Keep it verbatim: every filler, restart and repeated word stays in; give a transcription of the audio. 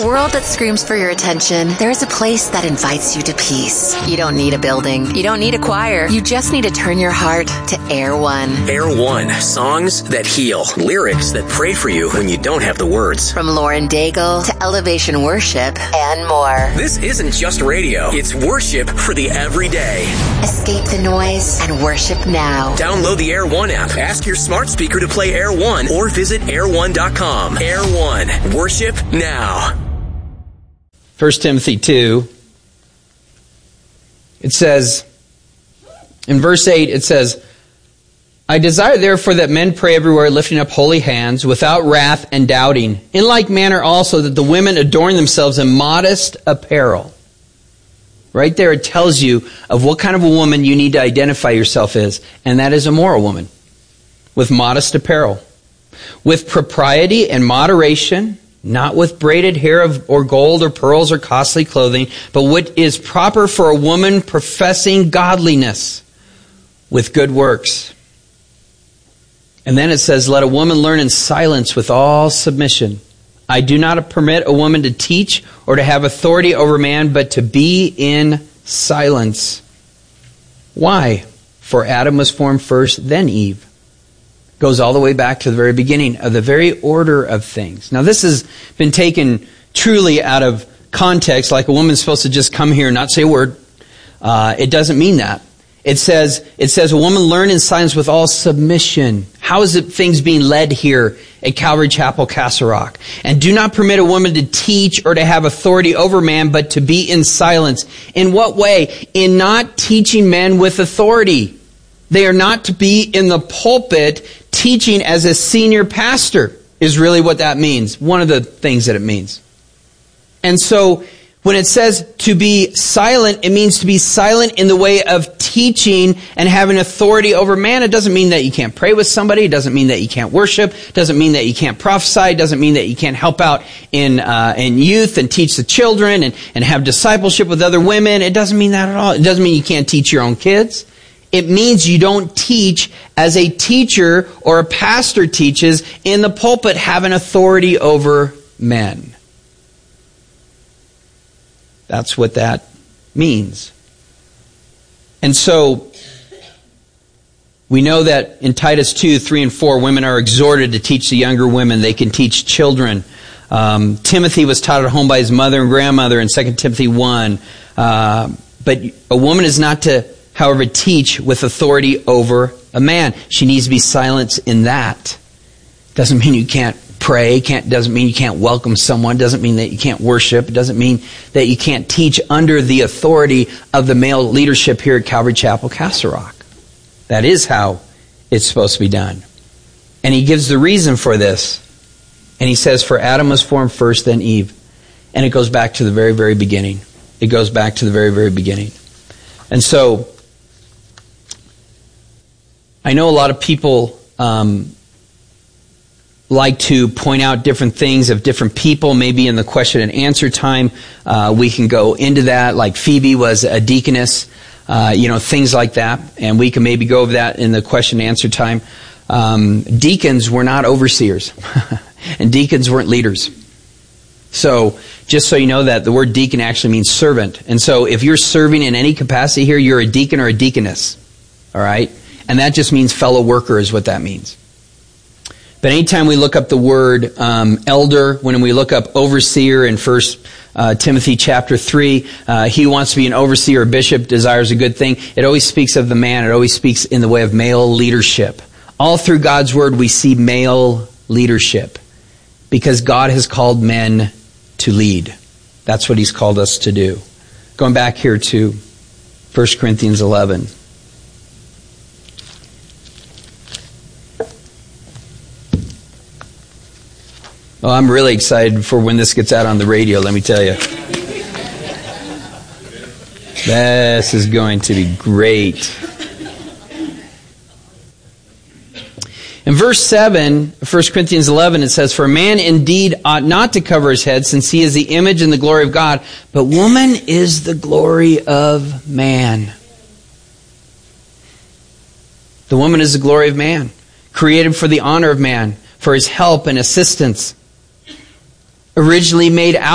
world that screams for your attention, there is a place that invites you to peace. You don't need a building. You don't need a choir. You just need to turn your heart to Air One. Air One. Songs that heal. Lyrics that pray for you when you don't have the words. From Lauren Daigle to Elevation Worship and more. This isn't just radio. It's worship for the everyday. Escape the noise and worship now. Download the Air One app. Ask your smart speaker to play Air One or visit air one dot com. Air One. Worship now. First Timothy two. It says, in verse eight, it says, I desire therefore that men pray everywhere, lifting up holy hands, without wrath and doubting. In like manner also that the women adorn themselves in modest apparel. Right there it tells you of what kind of a woman you need to identify yourself as, and that is a moral woman, with modest apparel, with propriety and moderation, not with braided hair of, or gold or pearls or costly clothing, but what is proper for a woman professing godliness, with good works. And then it says, let a woman learn in silence with all submission. I do not permit a woman to teach or to have authority over man, but to be in silence. Why? For Adam was formed first, then Eve. Goes all the way back to the very beginning of the very order of things. Now this has been taken truly out of context, like a woman's supposed to just come here and not say a word. Uh, it doesn't mean that. It says, it says, a woman learn in silence with all submission. How is it things being led here at Calvary Chapel, Castle Rock? And do not permit a woman to teach or to have authority over man, but to be in silence. In what way? In not teaching men with authority. They are not to be in the pulpit teaching as a senior pastor, is really what that means. One of the things that it means. And so, when it says to be silent, it means to be silent in the way of teaching and having authority over man. It doesn't mean that you can't pray with somebody. It doesn't mean that you can't worship. It doesn't mean that you can't prophesy. It doesn't mean that you can't help out in uh, in youth and teach the children and, and have discipleship with other women. It doesn't mean that at all. It doesn't mean you can't teach your own kids. It means you don't teach as a teacher or a pastor teaches in the pulpit, having authority over men. That's what that means. And so, we know that in Titus two, three and four, women are exhorted to teach the younger women. They can teach children. Um, Timothy was taught at home by his mother and grandmother in Second Timothy one. Uh, but a woman is not to, however, teach with authority over a man. She needs to be silent in that. Doesn't mean you can't pray, can't, doesn't mean you can't welcome someone, doesn't mean that you can't worship, it doesn't mean that you can't teach under the authority of the male leadership here at Calvary Chapel, Castle Rock. That is how it's supposed to be done. And he gives the reason for this. And he says, for Adam was formed first, then Eve. And it goes back to the very, very beginning. It goes back to the very, very beginning. And so, I know a lot of people um, like to point out different things of different people. Maybe in the question and answer time, uh, we can go into that. Like Phoebe was a deaconess, uh, you know, things like that. And we can maybe go over that in the question and answer time. Um, deacons were not overseers. And deacons weren't leaders. So, just so you know that, the word deacon actually means servant. And so, if you're serving in any capacity here, you're a deacon or a deaconess. All right? And that just means fellow worker is what that means. But anytime we look up the word um, elder, when we look up overseer in First uh, Timothy chapter three, uh, he who wants to be an overseer or bishop desires a good thing. It always speaks of the man. It always speaks in the way of male leadership. All through God's word we see male leadership because God has called men to lead. That's what he's called us to do. Going back here to First Corinthians eleven. Oh, I'm really excited for when this gets out on the radio, let me tell you. This is going to be great. In verse seven, First Corinthians eleven, it says, for a man indeed ought not to cover his head, since he is the image and the glory of God, but woman is the glory of man. The woman is the glory of man, created for the honor of man, for his help and assistance. Originally made out